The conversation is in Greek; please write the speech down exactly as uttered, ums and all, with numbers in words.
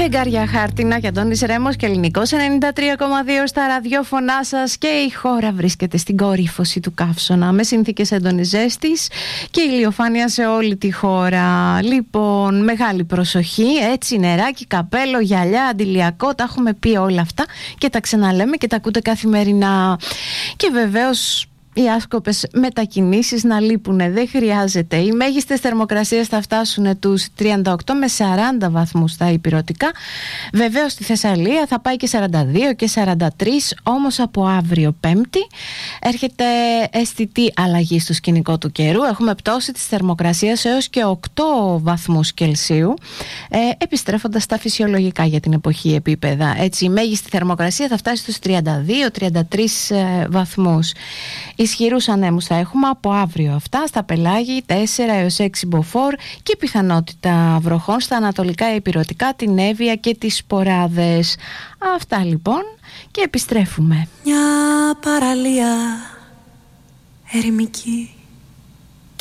Φεγγάρια χάρτινα και Αντώνης Ρέμος και Ελληνικός ενενήντα τρία κόμμα δύο στα ραδιόφωνά σας, και η χώρα βρίσκεται στην κορύφωση του καύσωνα με συνθήκες έντονης ζέστης και ηλιοφάνεια σε όλη τη χώρα. Λοιπόν, μεγάλη προσοχή, έτσι, νεράκι, καπέλο, γυαλιά, αντιλιακό, τα έχουμε πει όλα αυτά και τα ξαναλέμε και τα ακούτε καθημερινά. Και βεβαίως οι άσκοπες μετακινήσεις να λείπουνε, δεν χρειάζεται. Οι μέγιστες θερμοκρασίες θα φτάσουν τους τριάντα οκτώ με σαράντα βαθμούς στα ηπειρωτικά. Βεβαίως στη Θεσσαλία θα πάει και σαράντα δύο και σαράντα τρία, όμως από αύριο Πέμπτη έρχεται αισθητή αλλαγή στο σκηνικό του καιρού. Έχουμε πτώση της θερμοκρασίας έως και οκτώ βαθμούς Κελσίου, ε, επιστρέφοντας στα φυσιολογικά για την εποχή επίπεδα. Έτσι, η μέγιστη θερμοκρασία θα φτάσει στους τριάντα δύο τριάντα τρία ε, βαθμούς. Ισχυρούς ανέμους θα έχουμε από αύριο αυτά, στα πελάγη τέσσερα έως έξι μποφόρ και πιθανότητα βροχών στα ανατολικά ηπειρωτικά, την Εύβοια και τις Σποράδες. Αυτά λοιπόν και επιστρέφουμε. Μια παραλία ερημική